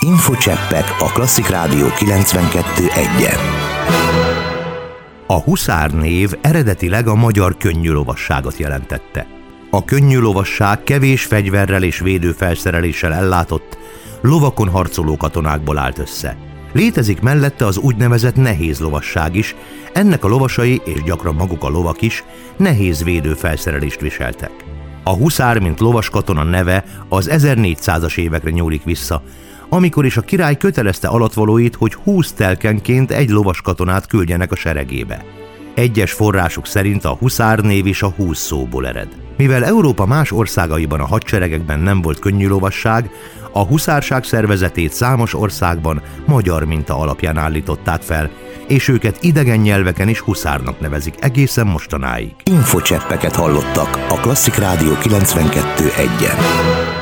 Infocseppek a Klasszik Rádió 92.1-en. A huszár név eredetileg a magyar könnyűlovasságot jelentette. A könnyűlovasság kevés fegyverrel és védőfelszereléssel ellátott, lovakon harcoló katonákból állt össze. Létezik mellette az úgynevezett nehéz lovasság is, ennek a lovasai és gyakran maguk a lovak is nehéz védőfelszerelést viseltek. A huszár, mint lovaskatona neve az 1400-as évekre nyúlik vissza, amikor is a király kötelezte alattvalóit, hogy 20 telkenként egy lovaskatonát küldjenek a seregébe. Egyes források szerint a huszár név is a 20 szóból ered. Mivel Európa más országaiban a hadseregekben nem volt könnyű lovasság, a huszárság szervezetét számos országban magyar minta alapján állították fel, és őket idegen nyelveken is huszárnak nevezik egészen mostanáig. Infocseppeket hallottak a Klasszik Rádió 92.1-en.